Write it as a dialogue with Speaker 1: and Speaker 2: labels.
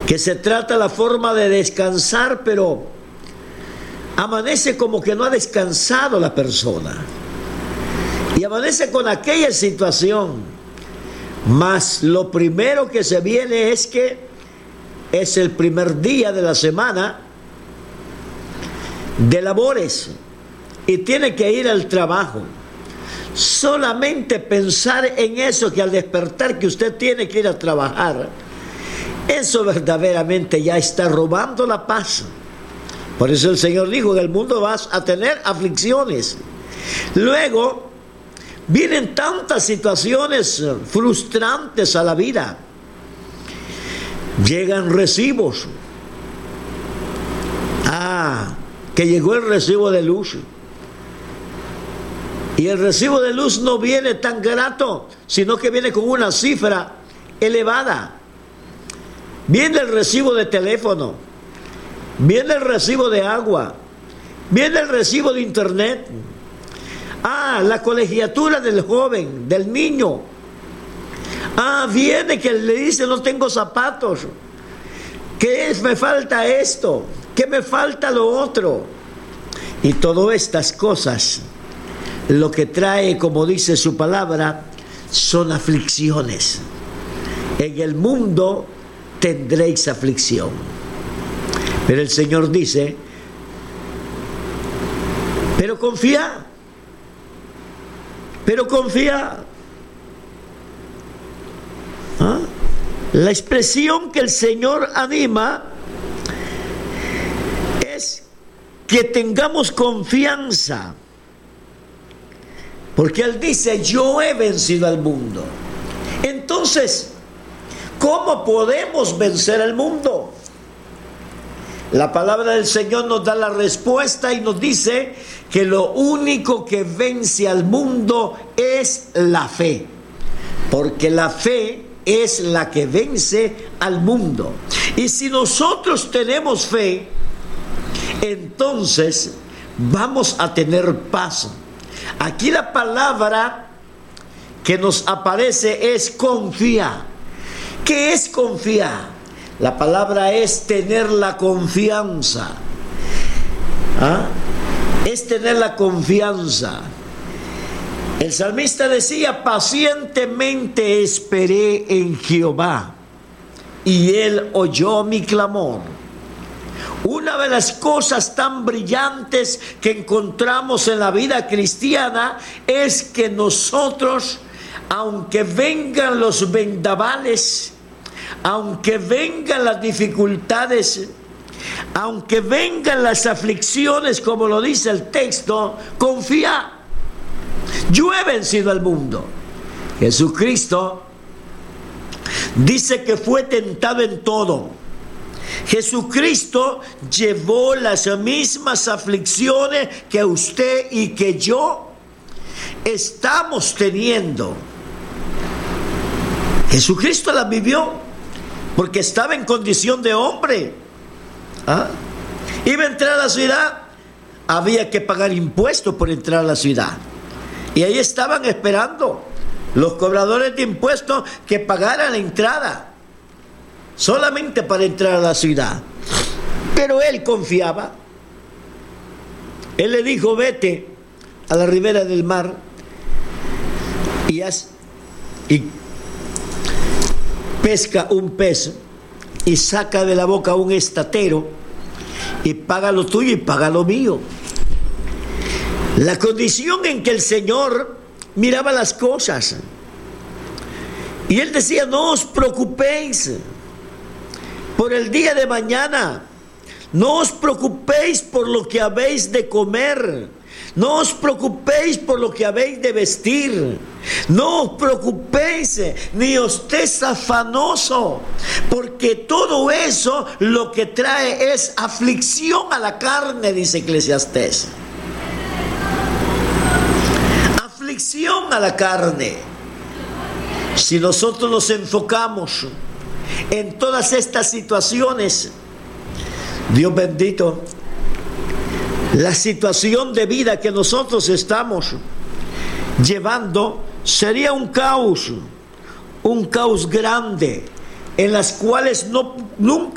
Speaker 1: que se trata la forma de descansar, pero amanece como que no ha descansado la persona. Y amanece con aquella situación. Mas lo primero que se viene es que es el primer día de la semana de labores y tiene que ir al trabajo. Solamente pensar en eso, que al despertar que usted tiene que ir a trabajar, eso verdaderamente ya está robando la paz. Por eso el Señor dijo: en el mundo vas a tener aflicciones. Luego vienen tantas situaciones frustrantes a la vida. Llegan recibos. Que llegó el recibo de luz. Y el recibo de luz no viene tan grato, sino que viene con una cifra elevada. Viene el recibo de teléfono, viene el recibo de agua, viene el recibo de internet. La colegiatura del joven, del niño. Viene que le dice: no tengo zapatos, que me falta esto, que me falta lo otro. Y todas estas cosas, lo que trae, como dice su palabra, son aflicciones. En el mundo tendréis aflicción. Pero el Señor dice: pero confía. La expresión que el Señor anima es que tengamos confianza, porque Él dice: yo he vencido al mundo. Entonces, ¿cómo podemos vencer al mundo? La palabra del Señor nos da la respuesta y nos dice que lo único que vence al mundo es la fe, porque la fe es la que vence al mundo. Y si nosotros tenemos fe, entonces vamos a tener paz. Aquí la palabra que nos aparece es confiar. ¿Qué es confiar? La palabra es tener la confianza. Es tener la confianza. El salmista decía: pacientemente esperé en Jehová, y Él oyó mi clamor. Una de las cosas tan brillantes que encontramos en la vida cristiana es que nosotros, aunque vengan los vendavales, aunque vengan las dificultades, aunque vengan las aflicciones, como lo dice el texto, confía. Yo he vencido al mundo. Jesucristo dice que fue tentado en todo. Jesucristo llevó las mismas aflicciones que usted y que yo estamos teniendo. Jesucristo las vivió porque estaba en condición de hombre. Iba a entrar a la ciudad, había que pagar impuestos por entrar a la ciudad. Y ahí estaban esperando los cobradores de impuestos que pagaran la entrada, solamente para entrar a la ciudad. Pero él confiaba. Él le dijo: vete a la ribera del mar y pesca un pez y saca de la boca un estatero y paga lo tuyo y paga lo mío. La condición en que el Señor miraba las cosas. Y Él decía: no os preocupéis por el día de mañana. No os preocupéis por lo que habéis de comer. No os preocupéis por lo que habéis de vestir. No os preocupéis ni os estéis afanoso, porque todo eso lo que trae es aflicción a la carne, dice Eclesiastés. Aflicción a la carne. Si nosotros nos enfocamos en todas estas situaciones, Dios bendito, la situación de vida que nosotros estamos llevando sería un caos grande, en las cuales nunca